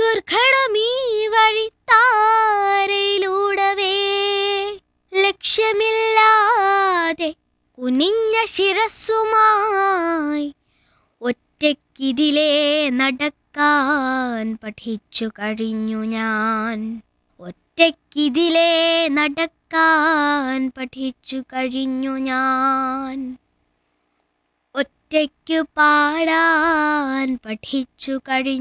ദുർഘടമീ വഴിത്താരയിലൂടവേ ലക്ഷ്യമില്ലാതെ കുനിഞ്ഞ ശിരസ്സുമായി ഒറ്റയ്ക്കിതിലേ നടക്കാൻ പഠിച്ചു കഴിഞ്ഞു ഞാൻ. ഒറ്റയ്ക്കിതിലേ നടക്കാൻ പഠിച്ചു കഴിഞ്ഞു ഞാൻ. ഒറ്റയ്ക്കു പാടാൻ പഠിച്ചു കഴിഞ്ഞു.